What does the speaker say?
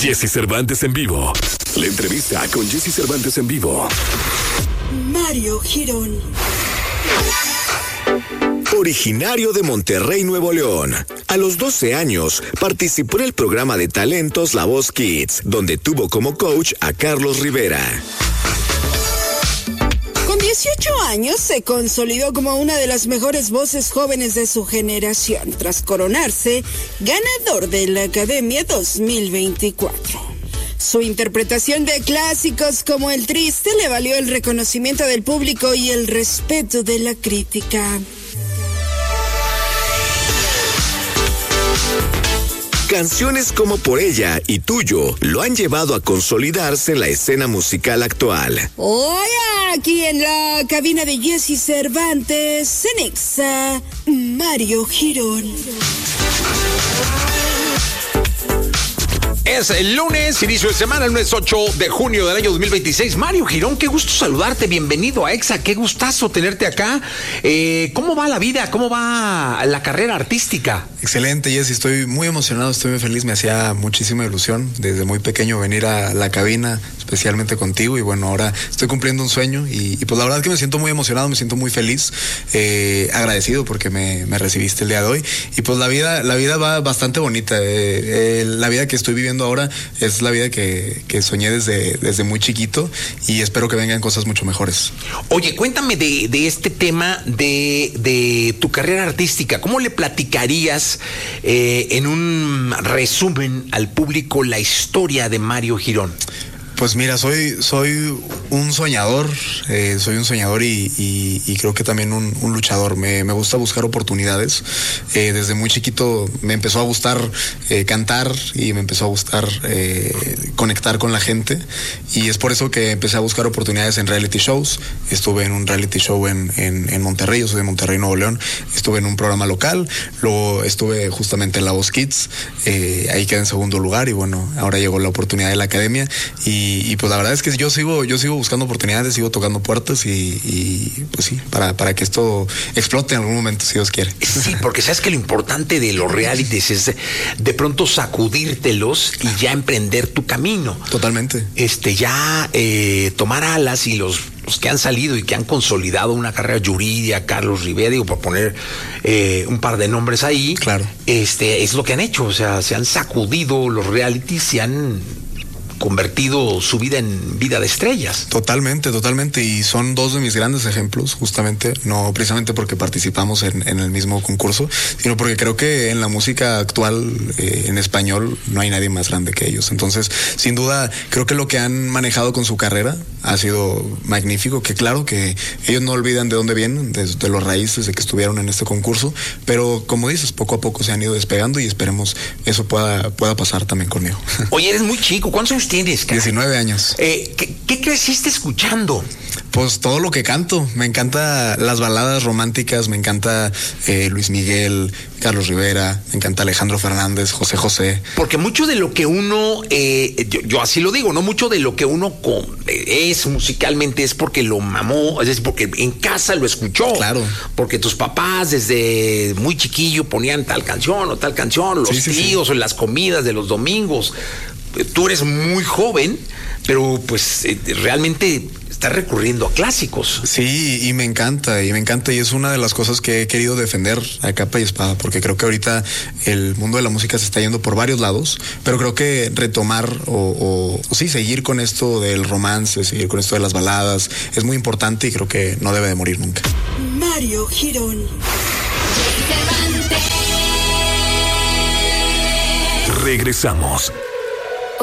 Jesse Cervantes en vivo. La entrevista con Jesse Cervantes en vivo. Mario Girón. Originario de Monterrey, Nuevo León. A los 12 años participó en el programa de talentos La Voz Kids, donde tuvo como coach a Carlos Rivera. Con 18 años se consolidó como una de las mejores voces jóvenes de su generación, tras coronarse ganador de la Academia 2024. Su interpretación de clásicos como El Triste le valió el reconocimiento del público y el respeto de la crítica. Canciones como Por Ella y Tuyo lo han llevado a consolidarse en la escena musical actual. Hoy aquí en la cabina de Jesse Cervantes, Cenexa, Mario Girón. Es el lunes, inicio de semana, el lunes 8 de junio del año 2026. Mario Girón, qué gusto saludarte, bienvenido a EXA, qué gustazo tenerte acá. ¿Cómo va la vida? ¿Cómo va la carrera artística? Excelente, Jessy, estoy muy emocionado, estoy muy feliz, me hacía muchísima ilusión desde muy pequeño venir a la cabina, especialmente contigo, y bueno, ahora estoy cumpliendo un sueño y pues la verdad que me siento muy emocionado, me siento muy feliz, agradecido porque me recibiste el día de hoy, y pues la vida va bastante bonita, la vida que estoy viviendo ahora es la vida que soñé desde muy chiquito, y espero que vengan cosas mucho mejores. Oye, cuéntame de este tema de tu carrera artística. ¿Cómo le platicarías en un resumen al público la historia de Mario Girón? Pues mira, soy un soñador, y creo que también un luchador. Me gusta buscar oportunidades. Desde muy chiquito me empezó a gustar cantar y me empezó a gustar conectar con la gente, y es por eso que empecé a buscar oportunidades en reality shows. Estuve en un reality show en Monterrey, yo soy de Monterrey, Nuevo León. Estuve en un programa local, luego estuve justamente en La Voz Kids, ahí quedé en segundo lugar, y bueno, ahora llegó la oportunidad de la academia, y pues la verdad es que yo sigo buscando oportunidades, sigo tocando puertas, y pues sí, para que esto explote en algún momento, si Dios quiere. Sí, porque sabes que lo importante de los realities es de pronto sacudírtelos y ya emprender tu camino. Totalmente. Ya tomar alas, y los que han salido y que han consolidado una carrera, Yuridia, Carlos Rivera, digo, por poner un par de nombres ahí. Claro. Es lo que han hecho, o sea, se han sacudido los realities, se han convertido su vida en vida de estrellas. Totalmente, y son dos de mis grandes ejemplos, justamente, no precisamente porque participamos en el mismo concurso, sino porque creo que en la música actual, en español, no hay nadie más grande que ellos. Entonces, sin duda, creo que lo que han manejado con su carrera ha sido magnífico, que claro que ellos no olvidan de dónde vienen, de los raíces de que estuvieron en este concurso, pero como dices, poco a poco se han ido despegando, y esperemos eso pueda pasar también conmigo. Oye, eres muy chico, ¿cuántos años tienes, cara? 19 años. ¿Qué creciste escuchando? Pues todo lo que canto. Me encanta las baladas románticas, me encanta Luis Miguel, Carlos Rivera, me encanta Alejandro Fernández, José José. Porque mucho de lo que uno, yo así lo digo, no mucho de lo que uno es musicalmente es porque lo mamó, es decir, porque en casa lo escuchó. Claro. Porque tus papás desde muy chiquillo ponían tal canción, los tíos, o en las comidas de los domingos. Tú eres muy joven, pero pues realmente estás recurriendo a clásicos. Sí, y me encanta, y es una de las cosas que he querido defender a capa y espada, porque creo que ahorita el mundo de la música se está yendo por varios lados, pero creo que retomar o sí, seguir con esto del romance, seguir con esto de las baladas, es muy importante, y creo que no debe de morir nunca. Mario Girón. Regresamos.